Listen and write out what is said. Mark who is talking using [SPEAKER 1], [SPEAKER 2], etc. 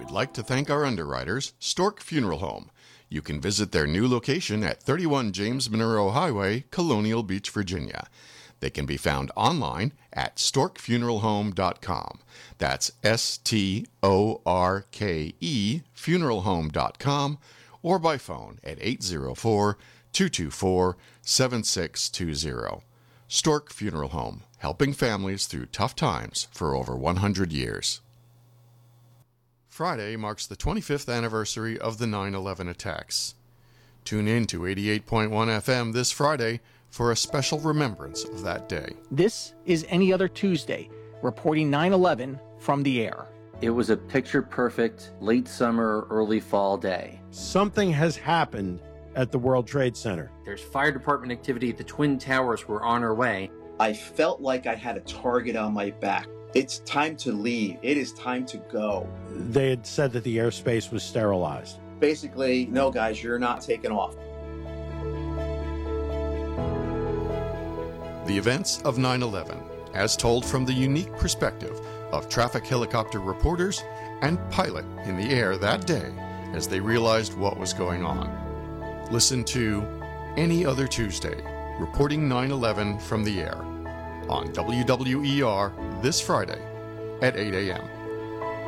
[SPEAKER 1] we'd like to thank our underwriters, Stork Funeral Home. You can visit their new location at 31 James Monroe Highway, Colonial Beach, Virginia. They can be found online at storkfuneralhome.com. That's STORKE funeralhome.com, or by phone at 804-224-7620. Stork Funeral Home, helping families through tough times for over 100 years. Friday marks the 25th anniversary of the 9/11 attacks. Tune in to 88.1 FM this Friday for a special remembrance of that day.
[SPEAKER 2] This is Any Other Tuesday, reporting 9/11 from the air.
[SPEAKER 3] It was a picture-perfect late summer, early fall day.
[SPEAKER 4] Something has happened at the World Trade Center.
[SPEAKER 5] There's fire department activity at the Twin Towers. We're on our way.
[SPEAKER 6] I felt like I had a target on my back. It's time to leave. It is time to go.
[SPEAKER 4] They had said that the airspace was sterilized.
[SPEAKER 6] Basically, no, guys, you're not taking off.
[SPEAKER 1] The events of 9/11, as told from the unique perspective of traffic helicopter reporters and pilot in the air that day as they realized what was going on. Listen to Any Other Tuesday, reporting 9/11 from the air, on WWER this Friday at 8 a.m.